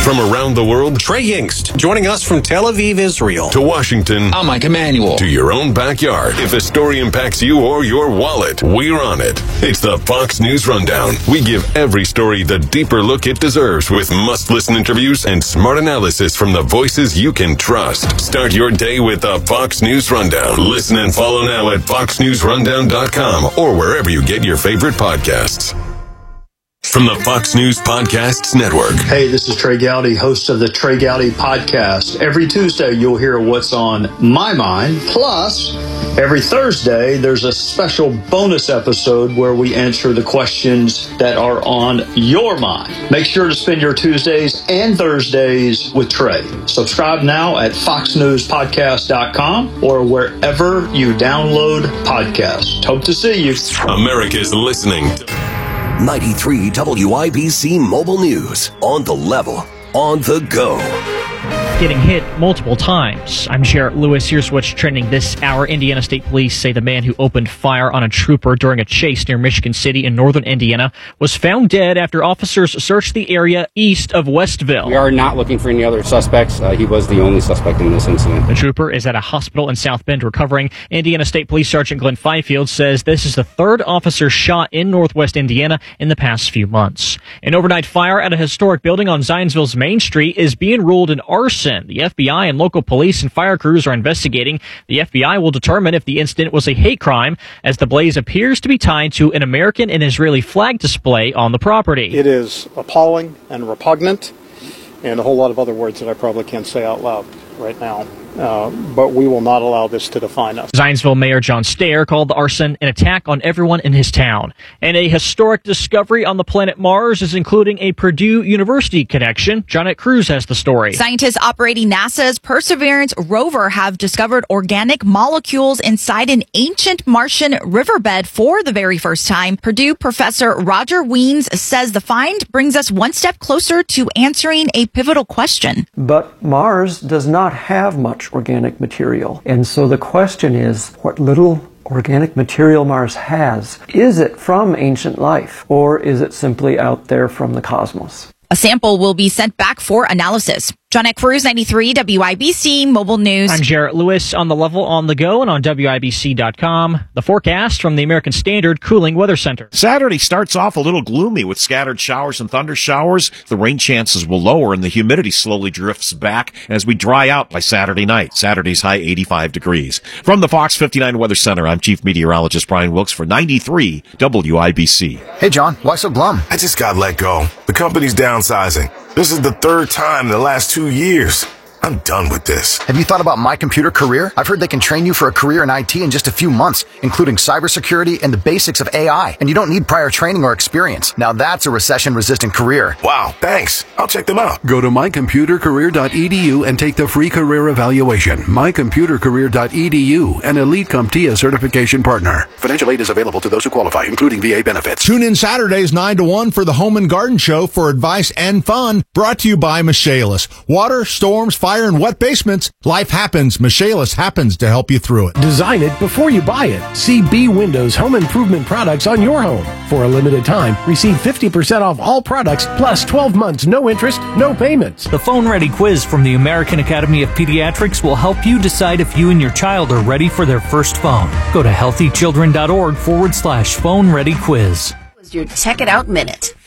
From around the world, Trey Yingst, joining us from Tel Aviv, Israel. To Washington, I'm Mike Emanuel. To your own backyard. If a story impacts you or your wallet, we're on it. It's the Fox News Rundown. We give every story the deeper look it deserves with must-listen interviews and smart analysis from the voices you can trust. Start your day with the Fox News Rundown. Listen and follow now at foxnewsrundown.com or wherever you get your favorite podcasts. From the Fox News Podcasts Network. Hey, this is Trey Gowdy, host of the Trey Gowdy Podcast. Every Tuesday, you'll hear what's on my mind. Plus, every Thursday, there's a special bonus episode where we answer the questions that are on your mind. Make sure to spend your Tuesdays and Thursdays with Trey. Subscribe now at foxnewspodcast.com or wherever you download podcasts. Hope to see you. America's listening. 93 WIBC Mobile News. On the level, on the go. Getting hit multiple times. I'm Jarrett Lewis. Here's what's trending this hour. Indiana State Police say the man who opened fire on a trooper during a chase near Michigan City in northern Indiana was found dead after officers searched the area east of Westville. We are not looking for any other suspects. He was the only suspect in this incident. The trooper is at a hospital in South Bend recovering. Indiana State Police Sergeant Glenn Fifield says this is the third officer shot in northwest Indiana in the past few months. An overnight fire at a historic building on Zionsville's Main Street is being ruled an arson. The FBI and local police and fire crews are investigating. The FBI will determine if the incident was a hate crime, as the blaze appears to be tied to an American and Israeli flag display on the property. It is appalling and repugnant, and a whole lot of other words that I probably can't say out loud right now. But we will not allow this to define us. Zionsville Mayor John Stair called the arson an attack on everyone in his town. And a historic discovery on the planet Mars is including a Purdue University connection. Jonette Cruz has the story. Scientists operating NASA's Perseverance rover have discovered organic molecules inside an ancient Martian riverbed for the very first time. Purdue professor Roger Weens says the find brings us one step closer to answering a pivotal question. But Mars does not have much organic material. And so the question is, what little organic material Mars has, is it from ancient life, or is it simply out there from the cosmos? A sample will be sent back for analysis. Jonette Cruz, 93 WIBC Mobile News. I'm Jarrett Lewis. On the level, on the go, and on WIBC.com. The forecast from the American Standard Cooling Weather Center. Saturday starts off a little gloomy with scattered showers and thunder showers. The rain chances will lower and the humidity slowly drifts back as we dry out by Saturday night. Saturday's high 85 degrees. From the Fox 59 Weather Center, I'm Chief Meteorologist Brian Wilkes for 93 WIBC. Hey, John, why so glum? I just got let go. The company's downsizing. This is the third time in the last 2 years. I'm done with this. Have you thought about My Computer Career? I've heard they can train you for a career in IT in just a few months, including cybersecurity and the basics of AI. And you don't need prior training or experience. Now that's a recession-resistant career. Wow, thanks. I'll check them out. Go to mycomputercareer.edu and take the free career evaluation. mycomputercareer.edu, an Elite CompTIA certification partner. Financial aid is available to those who qualify, including VA benefits. Tune in Saturdays 9 to 1 for the Home and Garden Show for advice and fun. Brought to you by Michaelis. Water, storms, fire, and wet basements. Life happens. Michaelis happens to help you through it. Design it before you buy it. See B Windows home improvement products on your home. For a limited time, receive 50% off all products plus 12 months, no interest, no payments. The Phone Ready quiz from the American Academy of Pediatrics will help you decide if you and your child are ready for their first phone. Go to healthychildren.org/phone ready quiz. Your Check It Out Minute.